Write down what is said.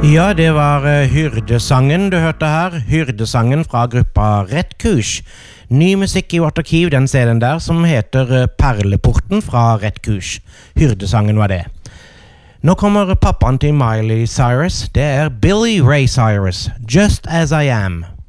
Ja, det var Hyrdesangen du hørte her. Hyrdesangen fra gruppa Rett Kurs. Ny musikk i vårt arkiv, den CD-en der, som heter Perleporten fra Rett Kurs. Hyrdesangen var det. Nå kommer pappaen til Miley Cyrus. Det er Billy Ray Cyrus. Just As I Am.